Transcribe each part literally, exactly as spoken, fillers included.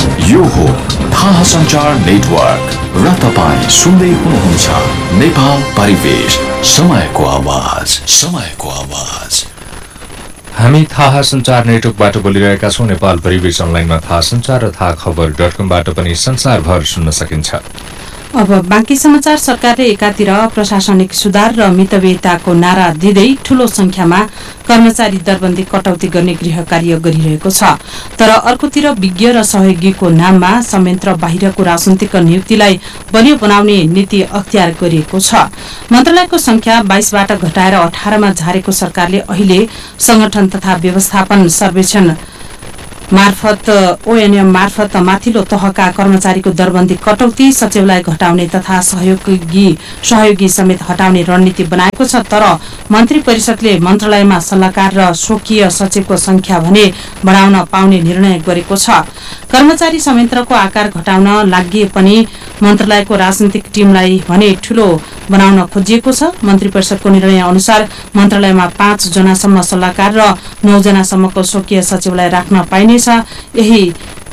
यो हो थाहा सञ्चार नेटवर्क र तपाईं सुन्दै हुनुहुन्छ नेपाल परिवेश, समयको आवाज, समयको आवाज। हामी थाहा सञ्चार नेटवर्कबाट बोलिरहेका छौं। नेपाल परिवेश अनलाइनमा थाहा सञ्चार र थाहा खबर डट कमबाट पनि संसारभर सुन्न सकिन्छ। अब बाँकी समाचार। सरकारले एकातिर प्रशासनिक सुधार र मितव्ययिताको नारा दिँदै ठूलो संख्यामा कर्मचारी दरबन्दी कटौती गर्ने गृह कार्य गरिरहेको छ, तर अर्कोतिर विज्ञ र सहयोगीको नाममा संयन्त्र बाहिरको राजनीतिक नियुक्तिलाई बलियो बनाउने नीति अख्तियार गरिएको छ। मन्त्रालयको संख्या बाइसबाट घटाएर अठारमा झारेको सरकारले अहिले संगठन तथा व्यवस्थापन सर्वेक्षण मार्फत ओएनएम मार्फत माथिल्लो तहका कर्मचारीको दरबन्दी कटौती, सचिवालय घटाउने तथा सहयोगी सहयोगी समेत हटाउने रणनीति बनाएको छ। तर मन्त्री परिषदले मन्त्रालयमा सल्लाहकार र स्वकीय सचिवको संख्या भने बढाउन पाउने निर्णय गरेको छ। कर्मचारी संयन्त्रको आकार घटाउन लागि पनि मन्त्रालयको राजनीतिक टिमलाई भने ठूलो बनाउन खोजिएको छ। मन्त्री परिषदको निर्णय अनुसार मन्त्रालयमा पाँच जनासम्म सल्लाहकार र नौ जनासम्मको स्वकीय सचिवालय राख्न पाइनेछ। यही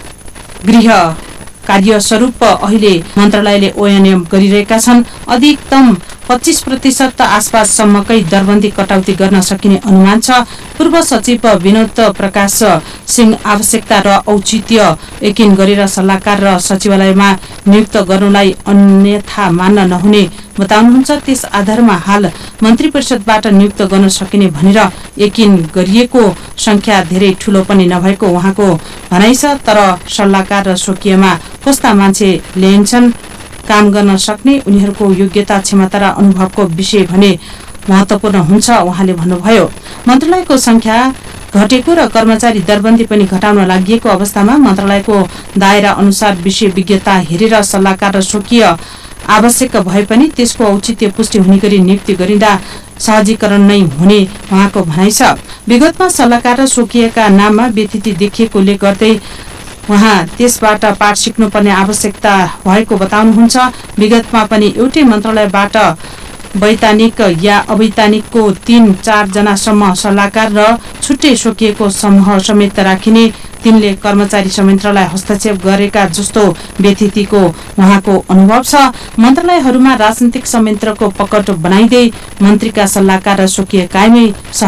गृह कार्य स्वरूप अहिले मन्त्रालयले ओएनएम गरिरहेका छन्। अधिकतम पच्चीस प्रतिशत आसपाससम्मकै दरबन्दी कटौती गर्न सकिने अनुमान छ। पूर्व सचिव विनोद प्रकाश सिंह आवश्यकता र औचित्य यकिन गरेर सल्लाहकार र सचिवालयमा नियुक्त गर्नुलाई अन्यथा मान्न नहुने बताउनुहुन्छ। त्यस आधारमा हाल मन्त्री परिषदबाट नियुक्त गर्न सकिने भनेर यकिन गरिएको संख्या धेरै ठूलो पनि नभएको उहाँको भनाइ छ। तर सल्लाहकार र स्वकीयमा कस्ता मान्छे ल्याइन्छन् काम गर्न सक्ने, उनीहरूको योग्यता, क्षमता र अनुभवको विषय भने महत्वपूर्ण हुन्छ उहाँले भन्नुभयो। मन्त्रालयको संख्या घटेको र कर्मचारी दरबन्दी पनि घटाउन लागि अवस्थामा मन्त्रालयको दायरा अनुसार विषय विज्ञता हेरेर सल्लाहकार र स्वकीय आवश्यक भए पनि त्यसको औचित्य पुष्टि हुने गरी नियुक्ति गरिँदा सहजीकरण नै हुने उहाँको भनाइ छ। विगतमा सल्लाहकार र स्वकीयका नाममा व्यतिथि देखिएकोले गर्दै उहाँ त्यसबाट पाठ सिक्नुपर्ने आवश्यकता भएको बताउनुहुन्छ। विगतमा पनि एउटै मन्त्रालयबाट वैधानिक या अवैधानिकको तीन चार जनासम्म सल्लाहकार र छुट्टै स्वकीयको समूह समेत राखिने, तिनले कर्मचारी संयन्त्रलाई हस्तक्षेप गरेका जस्तो व्यतिथिको उहाँको अनुभव छ। मन्त्रालयहरूमा राजनीतिक संयन्त्रको पकड बनाइँदै मन्त्रीका सल्लाहकार र स्वकीय कायमै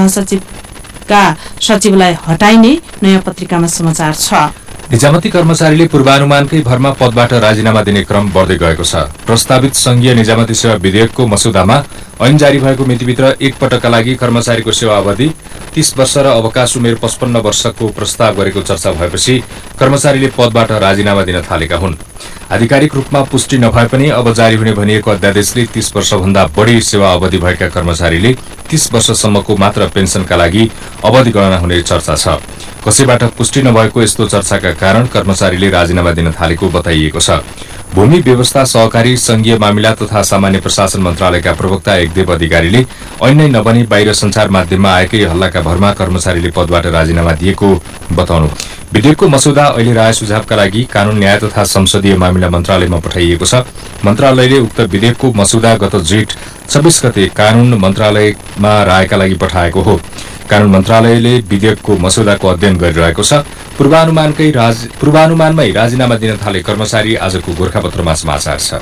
सहसचिवका सचिवलाई हटाइने नयाँ पत्रिकामा समाचार छ। निजामती कर्मचारीले पूर्वानुमानकै भरमा पदबाट राजीनामा दिने क्रम बढ्दै गएको छ। प्रस्तावित संघीय निजामती सेवा विधेयकको मसुदामा ऐन जारी भएको मितिभित्र एक पटकका लागि कर्मचारीको सेवा अवधि तीस वर्ष र अवकाश उमेर पचपन्न वर्षको प्रस्ताव गरेको चर्चा भएपछि कर्मचारीले पदबाट राजीनामा दिन थालेका हुन्। आधिकारिक रूपमा पुष्टि नभए पनि अब जारी हुने भनिएको अध्यादेशले तीस वर्षभन्दा बढी सेवा अवधि भएका कर्मचारीले तीस वर्षसम्मको मात्र पेन्सनका लागि अवधि गणना हुने चर्चा छ। कसैबाट पुष्टि नभएको यस्तो चर्चाका कारण कर्मचारीले राजीनामा दिन थालेको बताइएको छ। भूमि व्यवस्था, सहकारी, संघीय मामिला तथा सामान्य प्रशासन मन्त्रालयका प्रवक्ता एकदेव अधिकारीले ऐन नै नबनी बाहिर संचार माध्यममा आएकै हल्लाका भरमा कर्मचारीले पदबाट राजीनामा दिएको बताउनु। विधेयकको मसौदा अहिले राय सुझावका लागि कानून, न्याय तथा संसदीय मामिला मन्त्रालयमा पठाइएको छ। मन्त्रालयले उक्त विधेयकको मसौदा गत जेठ छब्बीस गते कानून मन्त्रालयमा रायका लागि पठाएको हो। कानून मन्त्रालयले विधेयकको मसौदाको अध्ययन गरिरहेको छ। पूर्वानुमानकै राज पूर्वानुमानमै राजीनामा दिन थाले कर्मचारी आजको गोरखापत्रमा समाचार छ।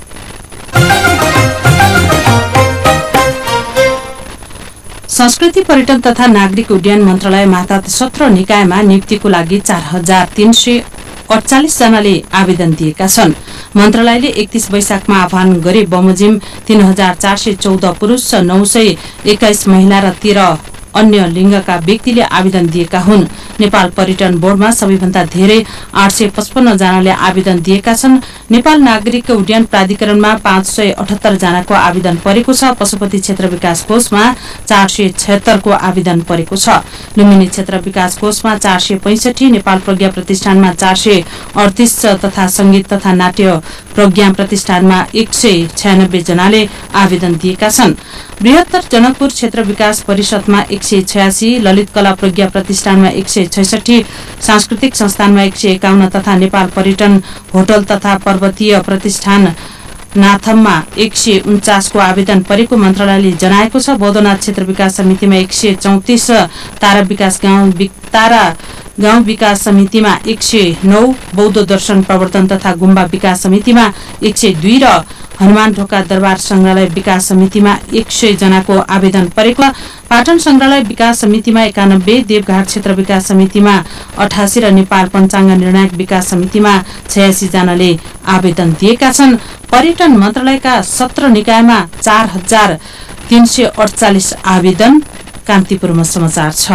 संस्कृति, पर्यटन तथा नागरिक उड्डयन मन्त्रालय मातहत सत्र निकायमा नियुक्तिको लागि चार हजार तीन सय अडचालिस जनाले आवेदन दिएका छन्। मन्त्रालयले एकतीस वैशाखमा आह्वान गरे बमोजिम तीन हजार चार सय चौध पुरूष, नौ सय एक्काइस महिला र तेह्र अन्य लिङ्गका व्यक्तिले आवेदन दिएका हुन्। नेपाल पर्यटन बोर्डमा सबैभन्दा धेरै आठ सय पचपन्न जनाले आवेदन दिएका छन्। नेपाल नागरिक उड्डयन प्राधिकरणमा पाँच सय अठहत्तर जनाको आवेदन परेको छ। पशुपति क्षेत्र विकास कोषमा चार सय छयत्तरको आवेदन परेको छ। लुम्बिनी क्षेत्र विकास कोषमा चार सय पैंसठी, नेपाल प्रज्ञा प्रतिष्ठानमा चार सय अडतिस तथा संगीत तथा नाट्य प्रज्ञा प्रतिष्ठानमा एक सय छयानब्बे जनाले आवेदन दिएका छन्। बृहत्तर जनकपुर क्षेत्र विकास परिषदमा एक सय छयासी, ललित कला प्रज्ञा प्रतिष्ठानमा एक सय छैसठी, सांस्कृतिक संस्थानमा एक सय एकाउन्न तथा नेपाल पर्यटन होटल तथा पर्वतीय प्रतिष्ठान नाथममा एक सय उन्चासको आवेदन परेको मन्त्रालयले जनाएको छ। बौद्धनाथ क्षेत्र विकास समितिमा एक सय चौतिस, तारा विकास गाउँ तारा गाउँ विकास समितिमा एक सय नौ, बौद्ध दर्शन प्रवर्तन तथा गुम्बा विकास समितिमा एक सय दुई र हनुमान ढोका दरबार संग्रहालय विकास समितिमा एक सय जनाको आवेदन परेको। पाटन संग्रहालय विकास समितिमा एकानब्बे, देवघाट क्षेत्र विकास समितिमा अठासी र नेपाल पञ्चाङ्ग निर्णायक विकास समितिमा छयासी जनाले आवेदन दिएका छन्। पर्यटन मन्त्रालयका सत्र निकायमा चार हजार तीन सय अडचालिस आवेदन। कान्तिपुरमा समाचार छ।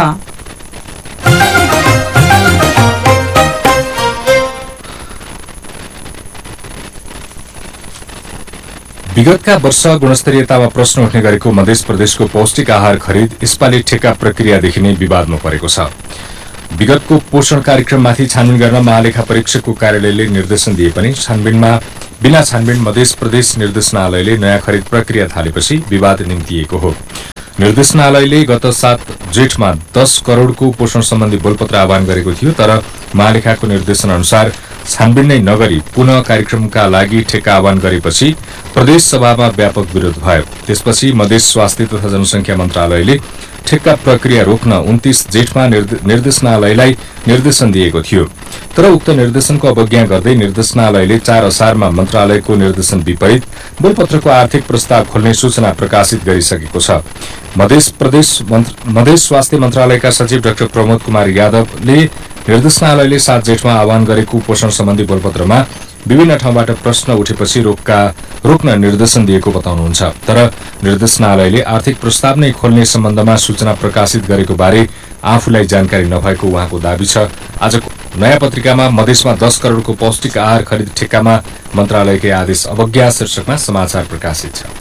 विगतका वर्ष गुणस्तरीयतामा प्रश्न उठ्ने गरेको मध्य प्रदेशको पौष्टिक आहार खरिद यसपालि ठेक्का प्रक्रियादेखि नै विवादमा परेको छ। विगतको पोषण कार्यक्रममाथि छानबिन गर्न महालेखा परीक्षकको कार्यालयले निर्देशन दिए पनि छानबिनमा बिना छानबिन मध्य प्रदेश निर्देशनालयले नयाँ खरिद प्रक्रिया थालेपछि विवाद निम्तिएको हो। निर्देशनालयले गत सात जेठमा दस करोड़को पोषण सम्बन्धी बोलपत्र आह्वान गरेको थियो, तर महालेखाको निर्देशन अनुसार छानबिन नै नगरी पुनः कार्यक्रमका लागि ठेक्का आह्वान गरेपछि प्रदेश सभामा व्यापक विरोध भयो। त्यसपछि मधेस स्वास्थ्य तथा जनसंख्या मन्त्रालयले ठेक्का प्रक्रिया रोक्न उन्तीस जेठमा निर्देशनालयलाई निर्देशन दिएको थियो, तर उक्त निर्देशनको अवज्ञा गर्दै निर्देशनालयले चार असारमा मन्त्रालयको निर्देशन विपरीत बोलपत्रको आर्थिक प्रस्ताव खोल्ने सूचना प्रकाशित गरिसकेको छ। मधेस प्रदेश मधेस स्वास्थ्य मन्त्रालयका सचिव डाक्टर प्रमोद कुमार यादवले निर्देशनालयले सात जेठमा आह्वान गरेको पोषण सम्बन्धी बोलपत्रमा विभिन्न ठाउँबाट प्रश्न उठेपछि रोक्का रोक्न निर्देशन दिएको बताउनुहुन्छ। तर निर्देशनालयले आर्थिक प्रस्ताव नै खोल्ने सम्बन्धमा सूचना प्रकाशित गरेको बारे आफूलाई जानकारी नभएको उहाँको दावी छ। आजको नयाँ पत्रिकामा मधेसमा दस करोड़को पौष्टिक आहार खरिद ठेक्कामा मन्त्रालयकै आदेश अवज्ञा शीर्षकमा समाचार प्रकाशित छ।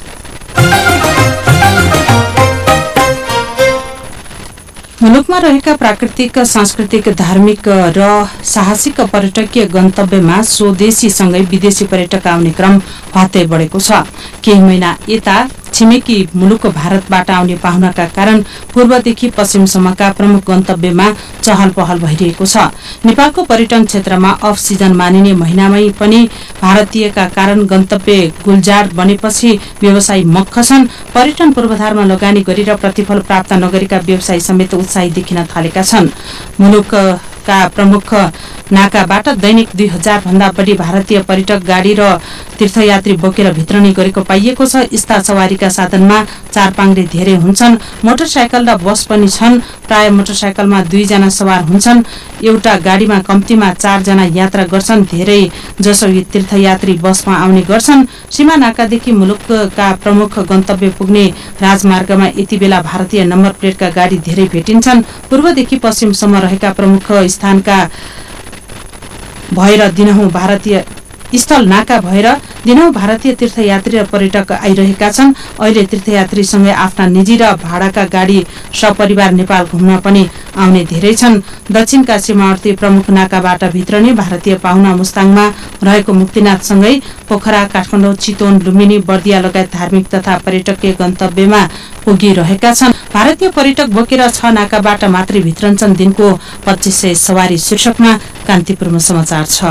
मुलुकमा रहेका प्राकृतिक, सांस्कृतिक, धार्मिक र साहसिक पर्यटकीय गन्तव्यमा स्वदेशीसँगै विदेशी पर्यटक आउने क्रम हत्तै बढेको छ। केही महिना यता छिमेकी मुलुक भारतबाट आउने पाहुनाका कारण पूर्वदेखि पश्चिमसम्मका प्रमुख गन्तव्यमा चहल पहल भइरहेको छ। नेपालको पर्यटन क्षेत्रमा अफ सिजन मानिने महिनामै पनि भारतीयका कारण गन्तव्य गुलजार बनेपछि व्यवसायी मक्ख छन्। पर्यटन पूर्वाधारमा लगानी गरेर प्रतिफल प्राप्त नगरेका व्यवसायी समेत उत्साही देखिन थालेका छन्। मुलुकका प्रमुख नाकाबाट दैनिक दुई हजार भन्दा बढी भारतीय पर्यटक गाड़ी र तीर्थयात्री बोकेर भित्रनी गरेको पाइएको छ। यस्ता सवारीका साधनमा चार पाङ्ग्रे धेरै हुन्छन्। मोटरसाइकल र बस पनि छन्। प्राय मोटरसाइकलमा दुईजना सवार हुन्छन्। एउटा गाड़ीमा कम्तीमा चारजना यात्रा गर्छन्। धेरै जसो तीर्थयात्री बसमा आउने गर्छन्। सीमा नाकादेखि मुलुकका प्रमुख गन्तव्य पुग्ने राजमार्गमा यति बेला भारतीय नम्बर प्लेटका गाड़ी धेरै भेटिन्छन्। पूर्वदेखि पश्चिमसम्म रहेका प्रमुख स्थानका भएर दिनहुँ भारतीय स्थल नाका भएर दिनहुँ भारतीय तीर्थयात्री र पर्यटक आइरहेका छन्। अहिले तीर्थयात्रीसँगै आफ्ना निजी र भाडाका गाड़ी सपरिवार नेपाल घुम्न पनि आउने धेरै छन्। दक्षिणका सीमावर्ती प्रमुख नाकाबाट भित्रने भारतीय पाहुना मुस्ताङमा रहेको मुक्तिनाथसँगै पोखरा, काठमाडौँ, चितवन, लुम्बिनी, बर्दिया लगायत धार्मिक तथा पर्यटकीय गन्तव्यमा पुगिरहेका छन्। भारतीय पर्यटक बोकेर छ नाकाबाट मात्रै भित्रन्छन् दिनको पच्चीस सय सवारी शीर्षकमा कान्तिपुरमा समाचार छ।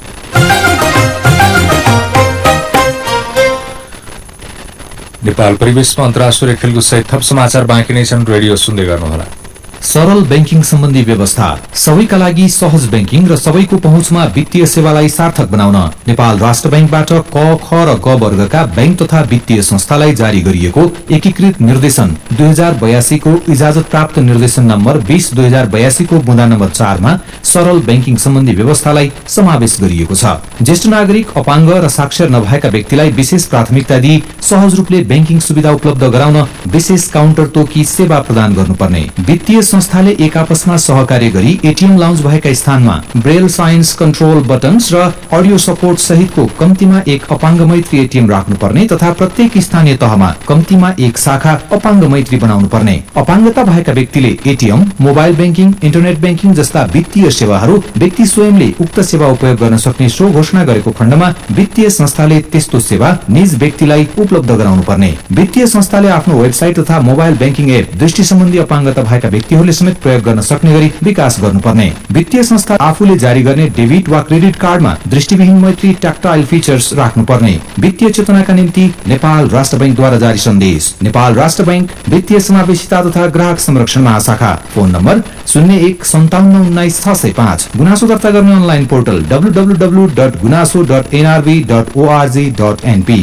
नेपाल परिवेशमा अन्तर्राष्ट्रिय खेलकुद सहित थप समाचार बाँकी नै छन्। रेडियो सुन्दै गर्नुहोला। सरल बैंकिङ सम्बन्धी व्यवस्था, सबैका लागि सहज बैंकिङ र सबैको पहुँचमा वित्तीय सेवालाई सार्थक बनाउन नेपाल राष्ट्र बैंकबाट क, ख र ग वर्गका बैंक तथा वित्तीय संस्थालाई जारी गरिएको एकीकृत निर्देशन दुई हजार बयासी को इजाजत प्राप्त निर्देशन नम्बर बीस दुई हजार बयासी को बुँदा नम्बर चारमा सरल बैंकिङ सम्बन्धी व्यवस्थालाई समावेश गरिएको छ। ज्येष्ठ नागरिक, अपाङ्ग र साक्षर नभएका व्यक्तिलाई विशेष प्राथमिकता दिई सहज रूपले बैंकिङ सुविधा उपलब्ध गराउन विशेष काउन्टर तोकी सेवा प्रदान गर्नुपर्ने, वित्तीय संस्थाले एक आपसमा सहकार्य गरी एटीएम लाउन्ज भएका स्थानमा ब्रेल साइन्स कन्ट्रोल बटन्स र अडियो सपोर्ट सहितको कम्तीमा एक अपाङ्ग मैत्री एटीएम राख्नुपर्ने तथा प्रत्येक स्थानीय तहमा कम्तीमा एक शाखा अपाङ्ग मैत्री बनाउनु पर्ने, अपाङ्गता भएका व्यक्तिले ATM, mobile banking, internet banking जस्ता वित्तीय सेवाहरू व्यक्ति स्वयंले उक्त सेवा उपयोग गर्न सक्ने सो घोषणा गरेको खण्डमा वित्तीय संस्थाले त्यस्तो सेवा निज व्यक्तिलाई उपलब्ध गराउनु पर्ने, वित्तीय संस्थाले आफ्नो वेबसाइट तथा मोबाइल ब्याङ्किङ एप दृष्टि सम्बन्धी अपाङ्गता भएका व्यक्ति व्यक्तिहरूले समेत प्रयोग गर्न सक्ने गरी विकास गर्नुपर्ने। वित्तीय संस्था आफूले जारी गर्ने डेबिट वा क्रेडिट कार्डमा दृष्टिविहीन मैत्री ट्याक्टाइल फिचर्स राख्नुपर्ने। वित्तीय चेतनाका निम्ति नेपाल राष्ट्र बैंकद्वारा जारी सन्देश। नेपाल राष्ट्र बैंक वित्तीय समावेशिता तथा ग्राहक संरक्षण महाशाखा। फोन नम्बर शून्य एक सन्ताउन्न उन्नाइस छ सय पाँच। गुनासो दर्ता गर्ने online portal W W W dot गुनासो dot NRB dot ORG dot NP.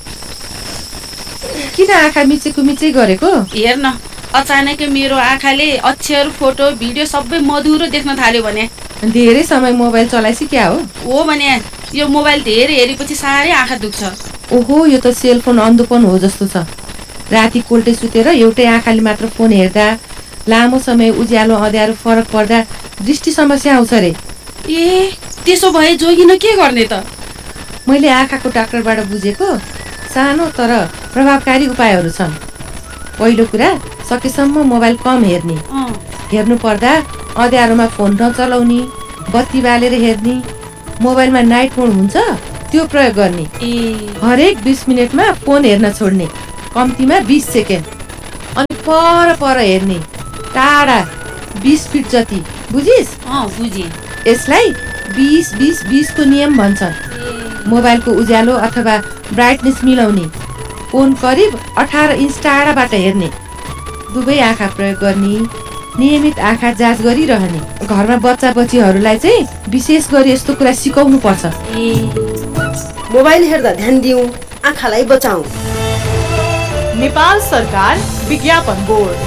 किन आँखा मिचेको मिचै गरेको? हेर्न, अचानकै मेरो आँखाले अक्षर फोटो भिडियो सबै मधुरो देख्न थाल्यो भने। धेरै समय मोबाइल चलाइसी क्या हो? हो भने यो मोबाइल धेरै हेरेपछि साह्रै आँखा दुख्छ। ओहो, यो त सेलफोन अन्धोपन हो जस्तो छ। राति कोल्टे सुतेर एउटै आँखाले मात्र फोन हेर्दा, लामो समय उज्यालो अँध्यारो फरक पर्दा दृष्टि समस्या आउँछ रे। ए, त्यसो भए जोगिन के गर्ने त? मैले आँखाको डाक्टरबाट बुझेको सानो तर प्रभावकारी उपायहरू छन्। पहिलो कुरा, सकेसम्म मोबाइल कम हेर्ने। हेर्नु पर्दा अँध्यारोमा फोन नचलाउने, बत्ती बालेर हेर्ने, मोबाइलमा नाइट मोड हुन्छ त्यो प्रयोग गर्ने। हरेक बिस मिनटमा फोन हेर्न छोड्ने, कम्तीमा बिस सेकेन्ड। अनि पर पर हेर्ने, टाढा बिस फिट जति। बुझिस्? बुझेँ। यसलाई बिस बिस बिसको नियम भन्छ। मोबाइलको उज्यालो अथवा ब्राइटनेस मिलाउने, फोन करिब अठार इन्च टाढाबाट हेर्ने, दुवै आँखा प्रयोग गर्ने, नियमित आँखा जाँच गरिरहने। घरमा बच्चा बच्चीहरूलाई चाहिँ विशेष गरी यस्तो कुरा सिकाउनु पर्छ। मोबाइल हेर्दा ध्यान दिउँ, आँखालाई बचाऊ। नेपाल सरकार विज्ञापन बोर्ड।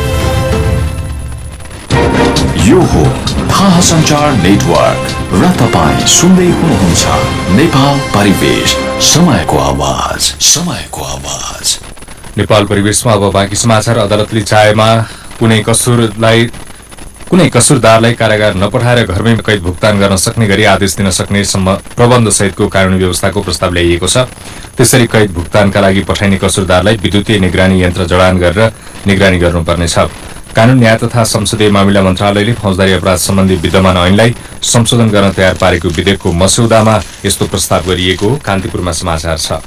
यो हो थाहा सञ्चार नेटवर्क र तपाईँ सुन्दै हुनुहुन्छ नेपाल परिवेश, समयको आवाज, समयको आवाज। नेपाल परिवेशमा अब बाँकी समाचार। अदालतले चाहेमा कुनै कसुरलाई कुनै कसुरदारलाई कारागार नपठाएर घरमै कैद भुक्तान गर्न सक्ने गरी आदेश दिन सक्ने प्रबन्ध सहितको कानूनी व्यवस्थाको प्रस्ताव ल्याइएको छ। त्यसरी कैद भुक्तानका लागि पठाइने कसुरदारलाई विद्युतीय निगरानी यन्त्र जडान गरेर निगरानी गर्नुपर्नेछ। कानून न्याय तथा संसदीय मामिला मन्त्रालयले फौजदारी अपराध सम्बन्धी विद्यमान ऐनलाई संशोधन गर्न तयार पारेको विधेयकको मस्यौदामा यस्तो प्रस्ताव गरिएको कान्तिपुरमा समाचार छ।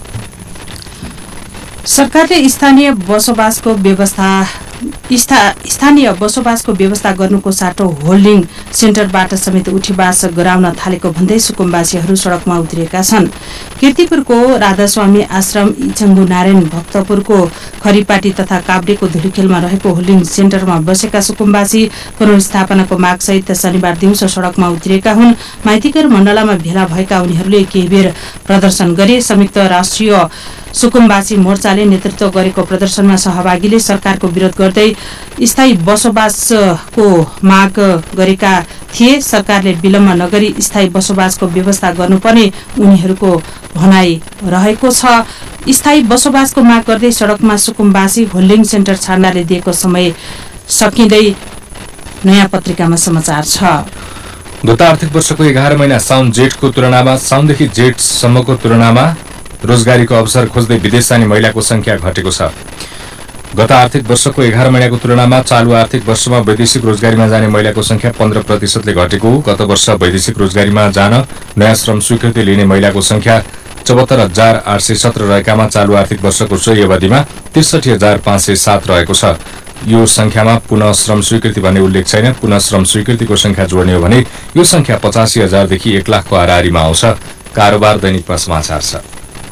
सरकारले स्थानीय बसोबासको व्यवस्था स्थानीय बसोबासको व्यवस्था गर्नुको साटो होल्डिङ सेन्टरबाट समेत उठीवास गराउन थालेको भन्दै सुकुम्बासीहरू सड़कमा उत्रिएका छन्। कीर्तिपुरको राधास्वामी आश्रम, इचङ्गु नारायण भक्तपुरको खरीपाटी तथा काभ्रेको धुलीखेलमा रहेको होल्डिङ सेन्टरमा बसेका सुकुम्बासी पुनर्स्थापनाको मागसहित शनिबार दिउँसो सड़कमा उत्रिएका हुन्। माइतीघर मण्डलामा भेला भएका उनीहरूले केही बेर प्रदर्शन गरे। संयुक्त राष्ट्रिय सुकुम्बासी मोर्चाले नेतृत्व गरेको प्रदर्शनमा सहभागीले सरकारको विरोध गर्दै स्थायी बसोबासको माग गरेका थिए। सरकारले विलम्ब नगरी स्थायी बसोबासको व्यवस्था गर्नुपर्ने उनीहरूको भनाइ रहेको छ। स्थायी बसोबासको माग गर्दै सड़कमा सुकुम्बासी होल्डिङ सेन्टर छाड्नाले दिएको समय सकिँदै नयाँ पत्रिकामा समाचार छ। गत आर्थिक वर्षको एघार महिना साउन जेठको तुलनामा साउनदेखि जेठसम्मको तुलनामा रोजगारीको अवसर खोज्दै विदेश जाने महिलाको संख्या घटेको छ। गत आर्थिक वर्षको एघार महिनाको तुलनामा चालू आर्थिक वर्षमा वैदेशिक रोजगारीमा जाने महिलाको संख्या पन्ध्र प्रतिशतले घटेको। गत वर्ष वैदेशिक रोजगारीमा जान नयाँ श्रम स्वीकृति लिने महिलाको संख्या चौहत्तर हजार आठ सय सत्र रहेकामा चालू आर्थिक वर्षको सोही अवधिमा त्रिसठी हजार पाँच सय सात रहेको छ। यो संख्यामा पुनः श्रम स्वीकृति भन्ने उल्लेख छैन। पुनः श्रम स्वीकृतिको संख्या जोड्ने हो भने यो संख्या पचासी हजारदेखि एक लाखको हाराहारीमा आउँछ। कारोबार दैनिकमा समाचार छ।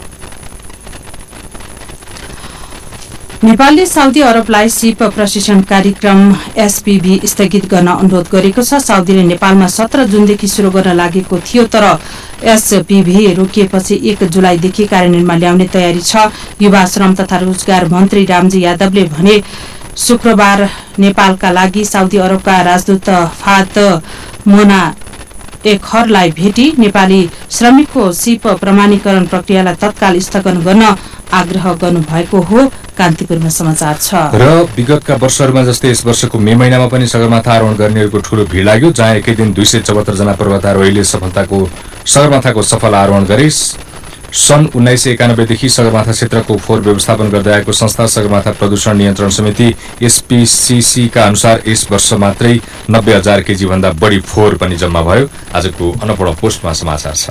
नेपालले साउदी अरबलाई सिप प्रशिक्षण कार्यक्रम एसपीभी स्थगित गर्न अनुरोध गरेको छ। साउदीले नेपालमा सत्र जुनदेखि शुरू गर्न लागेको थियो, तर एसपीभी रोकिएपछि एक जुलाईदेखि कार्यान्वयनमा ल्याउने तयारी छ। युवा श्रम तथा रोजगार मन्त्री रामजी यादवले भने शुक्रबार नेपालका लागि साउदी अरबका राजदूत फात मोना एकहरलाई भेटी नेपाली श्रमिकको सिप प्रमाणीकरण प्रक्रियालाई तत्काल स्थगन गर्न आग्रह गर्नुभएको हो। कान्तिपुरमा समाचार छ। र विगतका वर्षहरूमा जस्तै यस वर्षको मे महिनामा पनि सगरमाथा आरोहण गर्नेहरूको ठूलो भिड लाग्यो, जहाँ एकै दिन दुई सय चौहत्तर जना पर्वतारोहीले सफलताको सगरमाथाको सफल आरोहण गरे। सन् उन्नाइस सय एकानब्बेदेखि सगरमाथा क्षेत्रको फोहोर व्यवस्थापन गर्दै आएको संस्था सगरमाथा प्रदूषण नियन्त्रण समिति एसपीसीसी का अनुसार यस वर्ष मात्रै नब्बे हजार केजी भन्दा बढी फोहोर पनि जम्मा भयो। आजको अन्नपूर्ण पोस्टमा समाचार छ।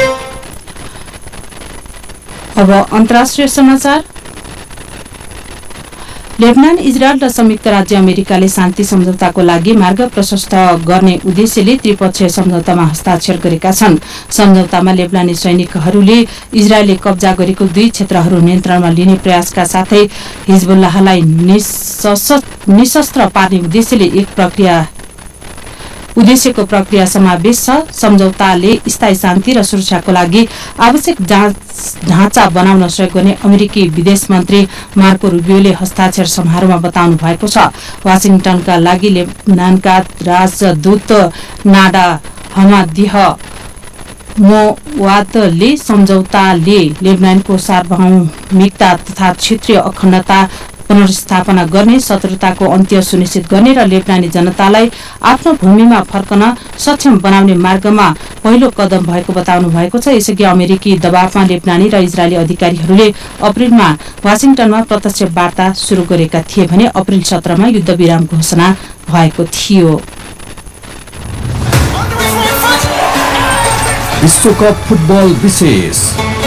अब अन्तर्राष्ट्रिय समाचार। लेबनान, इजरायल र संयुक्त राज्य अमेरिकाले शान्ति सम्झौताको लागि मार्ग प्रशस्त गर्ने उद्देश्यले त्रिपक्षीय सम्झौतामा हस्ताक्षर गरेका छन्। सम्झौतामा लेबनानी सैनिकहरूले इजरायलले कब्जा गरेको दुई क्षेत्रहरू नियन्त्रणमा लिने प्रयासका साथै हिजबुल्लाहलाई निशस्त्र पार्ने उद्देश्यले एक प्रक्रिया उद्देश्यको प्रक्रिया समावेश छ। सम्झौताले स्थायी शान्ति र सुरक्षाको लागि आवश्यक ढाँचा बनाउन सहयोग गर्ने अमेरिकी विदेश मन्त्री मार्को रुबियोले हस्ताक्षर समारोहमा बताउनु भएको छ। वाशिंगटनका लागि लेबनानका राजदूत नाडा हमादिह मोवादले सम्झौताले लेबनानको सार्वभौमिकता तथा क्षेत्रीय अखण्डता पुनर्स्थापना गर्ने, शत्रुताको अन्त्य सुनिश्चित गर्ने र लेबनानी जनतालाई आफ्नो भूमिमा फर्कन सक्षम बनाउने मार्गमा पहिलो कदम भएको बताउनु भएको छ। यसअघि अमेरिकी दबावमा लेबनानी र इजरायली अधिकारीहरूले अप्रिलमा वाशिंगटनमा प्रत्यक्ष वार्ता शुरू गरेका थिए भने अप्रिल सत्रमा युद्धविराम घोषणा भएको थियो। विश्वकप फुटबल विशेष।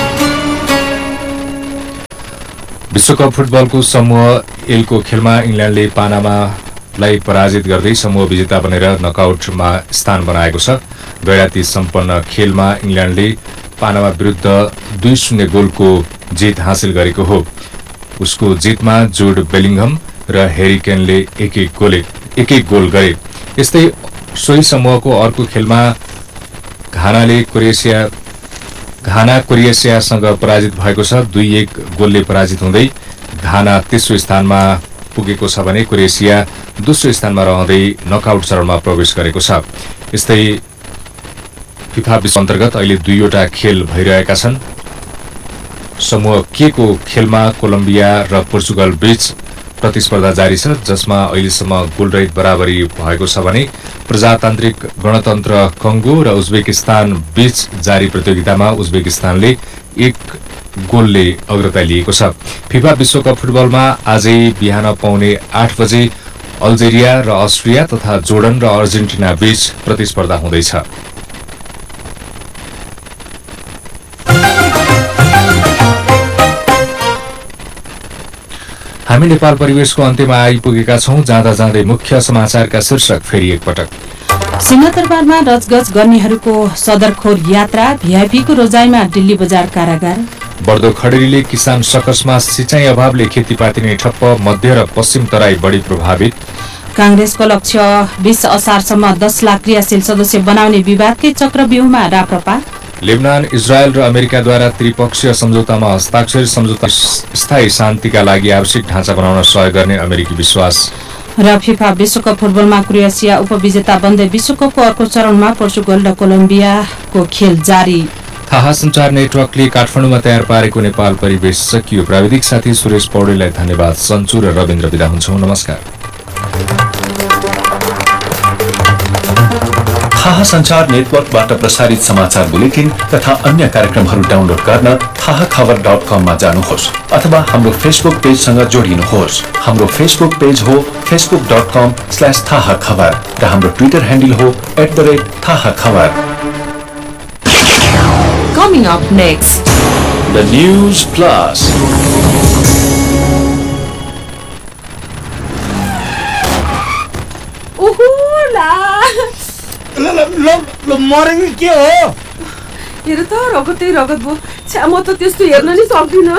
विश्वकप फुटबलको समूह एलको खेलमा इंग्ल्याण्डले पानामालाई पराजित गर्दै समूह विजेता बनेर नकआउटमा स्थान बनाएको छ। गैराती सम्पन्न खेलमा इंग्ल्याण्डले पानामा विरुद्ध दुई शून्य गोलको जित हासिल गरेको हो। उसको जितमा जुड बेलिङहम र हेरी केनले एक एक गोल एक एक गोल गरे। यस्तै सोही समूहको अर्को खेलमा घानाले क्रोएसिया घाना क्रोएसियासँग पराजित भएको छ। दुई एक गोलले पराजित हुँदै घाना तेस्रो स्थानमा पुगेको छ भने क्रोएसिया दोस्रो स्थानमा रहँदै नकआउट चरणमा प्रवेश गरेको छ। यस्तै फिफा विश्व अन्तर्गत अहिले दुईवटा खेल भइरहेका छन्। समूह के को खेलमा कोलम्बिया र पोर्चुगल बीच प्रतिस्पर्धा जारी छ, जसमा अहिलेसम्म गोलरहित बराबरी भएको छ भने प्रजातान्त्रिक गणतन्त्र कङ्गो र उज्बेकिस्तान बीच जारी प्रतियोगितामा उज्बेकिस्तानले एक गोलले अग्रता लिएको छ। फिफा विश्वकप फुटबलमा आजै बिहान पाउने आठ बजे अल्जेरिया र अस्ट्रिया तथा जोर्डन र अर्जेन्टिना बीच प्रतिस्पर्धा हुँदैछ। हामी नेपाल परिवेशको अन्त्यमा आइपुगेका छौं। जाँदा जाँदै मुख्य समाचारका शीर्षक फेरि एकपटक। सिंहदरबारमा रजगज गर्नेहरूको सदरखोर यात्रा, भीआईपीको रोजाइमा दिल्ली बजार कारागार। बढ्दो खडेरीले किसान सकसमा सिंचाई अभावले खेतीपाती नै ठप्प, मध्य र पश्चिम तराई बढी प्रभावित। कांग्रेसको लक्ष्य बीस असारसम्म दस लाख क्रियाशील सदस्य बनाउने विवादकै चक्रव्यूहमा राप्रपा। लेबनान, इजरायल र अमेरिकाद्वारा त्रिपक्षीय सम्झौतामा हस्ताक्षर, सम्झौता स्थायी शान्तिका लागि आवश्यक ढाँचा बनाउन सहयोग गर्ने अमेरिकी विश्वास। र फिफा विश्वकप फुटबलमा क्रोएसिया उपविजेता बन्दै विश्वकपको अर्को चरणमा पोर्चुगल र कोलम्बियाको खेल जारी। थाहा सञ्चार नेटवर्कले काठमाडौँमा तयार पारेको नेपाल परिवेश सकियो। प्राविधिक साथी सुरेश पौडेललाई धन्यवाद। सन्चु र रविन्द्र बिदा हुन्छौं। नमस्कार। थाहा सञ्चार नेटवर्कबाट प्रसारित समाचार बुलेटिन तथा अन्य कार्यक्रमहरू डाउनलोड गर्न थाहा खबर डट कममा जानुहोस् अथवा हाम्रो फेसबुक पेजसँग जोडिनुहोस्। हाम्रो फेसबुक पेज हो फेसबुक डट कम स्ल्यास थाहा खबर र हाम्रो ट्विटर ह्यान्डल हो एट द रेट थाहा खबर। Coming up next, The News Plus. मरेको के हो? हेर त रगतै रगत भयो। छ्या म त त्यस्तो हेर्न नि सक्दिनँ।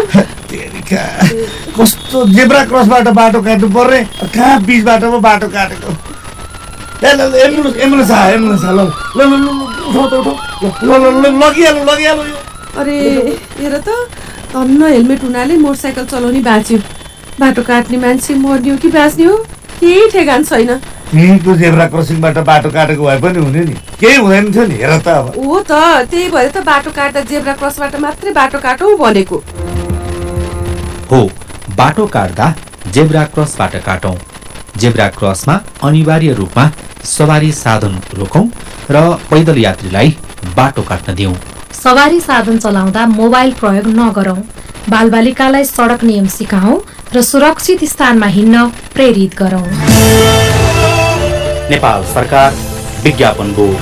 कस्तो जेब्रा क्रसबाट बाटो काट्नु पर्ने, कहाँ बिचबाट पो बाटो काटेको। एम्बुलेन्स एम्बुलेन्स आयो एम्बुलेन्स ल ल ल ल लगिहाल्नु लगिहाल्नु। अरे हेर त धन्न हेलमेट हुनाले मोटरसाइकल चलाउने बाँच्यो। बाटो काट्ने मान्छे मर्ने हो कि बाँच्ने हो केही ठेगान छैन। यहीँको जेब्रा क्रसिङबाट बाटो काटेको भए पनि हुने नि, केही हुँदैन थियो नि। हेर त अब हो त त्यही भएर त बाटो काट्दा जेब्रा क्रसबाट मात्रै बाटो काटौँ भनेको हो। बाटो काट्दा जेब्रा क्रसबाट काटौं। जेब्रा क्रसमा अनिवार्य रूपमा सवारी साधन रोकौं र पैदल यात्रीलाई बाटो काट्न दिउँ। सवारी साधन चलाउँदा मोबाइल प्रयोग नगरौं। बालबालिकालाई सडक नियम सिकाउँ र सुरक्षित स्थानमा हिँड्न प्रेरित गरौं। नेपाल सरकार विज्ञापन बोर्ड।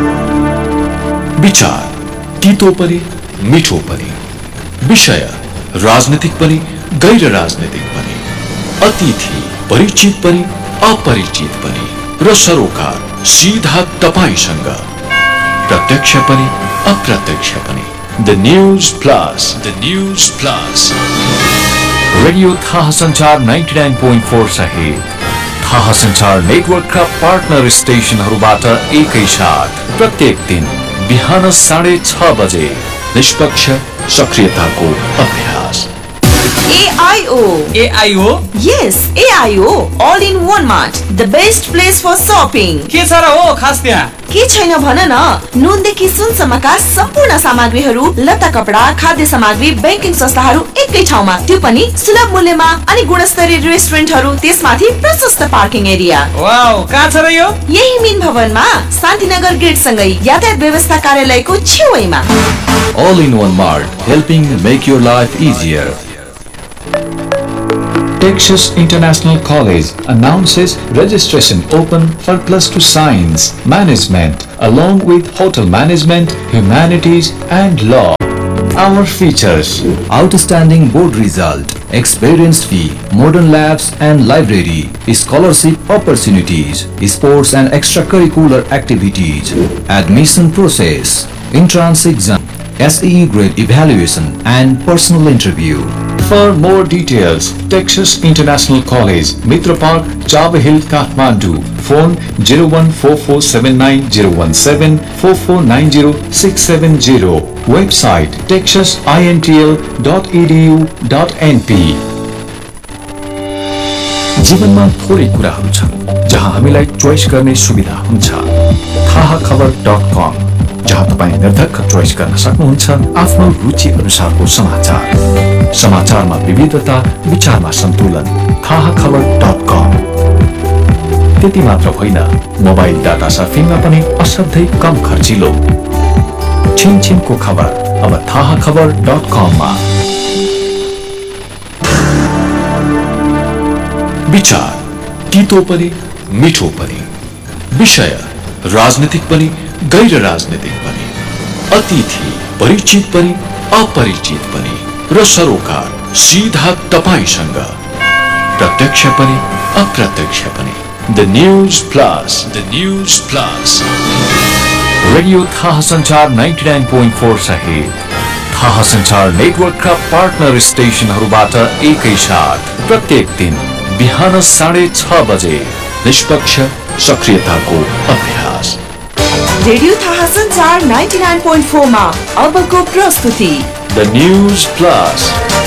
विचार तीतो पनि मिठो पनि, विषय राजनीतिक पनि गैर राजनीतिक पनि, अतिथि परिचित पनि अपरिचित पनि र सरोकार सीधा तपाईसँग, प्रत्यक्ष पनि अप्रत्यक्ष पनि। The news plus, the news plus. Radio थाहा संचार नाइन्टी नाइन पोइन्ट फोर सहित थाहा संचार नेटवर्कका पार्टनर स्टेशनहरूबाट एकैसाथ प्रत्येक दिन बिहान साढे छ बजे निष्पक्ष सक्रियताको अभ्यास। A I O. A I O? Yes, A I O. All in one mart. The best place for shopping. के छ र हो खास त्यहाँ? के छैन भन न। नुनदेखि सुनसम्मका सम्पूर्ण सामग्रीहरू, लत्ता कपडा, खाद्य सामग्री, ब्याङ्किङ संस्थाहरू एकै ठाउँमा, त्यो पनि सुलभ मूल्यमा, अनि गुणस्तरीय रेस्टुरेन्टहरू, त्यसमाथि प्रशस्त पार्किङ एरिया। वाउ, कहाँ छ र यो? यही मिन भवनमा शान्तिनगर गेट सँगै यातायात व्यवस्था कार्यालयको छेउमा। All in one mart, helping make your life easier. Texas International College announces registration open for plus two science, management, along with hotel management, humanities and law. Our features: Outstanding board result, experienced fee, modern labs and library, scholarship opportunities, sports and extracurricular activities, admission process, entrance exam, S E E grade evaluation and personal interview. For more details, Texas International College, Mitra Park, Chava Hill, Kathmandu. Phone zero one four four seven nine zero one seven four four nine zero six seven zero. Website texas intl dot e d u dot n p. जीवनमा थोरै कुराहरू छन् जहाँ हामीलाई choice गर्ने सुविधा हुन्छ। थाहा खबर डट कम, जहाँ तपाईँ निर्धक्क चोइस गर्न सक्नुहुन्छ आफ्नो रुचि अनुसारको समाचार। समाचारमा विविधता, विचारमा सन्तुलन। थाहा खबर डट कम। त्यति मात्र होइन, मोबाइल डाटा सर्फिङमा पनि असाध्यै कम खर्चिलो। छिनछिनको खबर अब थाहा खबर डट कममा। विचार तीतो पनि मिठो पनि, विषय राजनीतिक पनि गैर राजनीतिक पनि, अतिथि परिचित पनि अपरिचित पनि र सरोकार सीधा तपाईसँग, प्रत्यक्ष पनि अप्रत्यक्ष पनि। The news plus, the news plus. Radio थाहा संचार नाइन्टी नाइन पोइन्ट फोर सहित थाहा संचार नेटवर्कका पार्टनर स्टेशनहरूबाट एकैसाथ प्रत्येक दिन बिहान साढे छ बजे निष्पक्ष सक्रियताको अभ्यास। रेडियो थाहा संचार नाइन्टी नाइन पोइन्ट फोर मा अबको प्रस्तुति द न्यूज प्लस।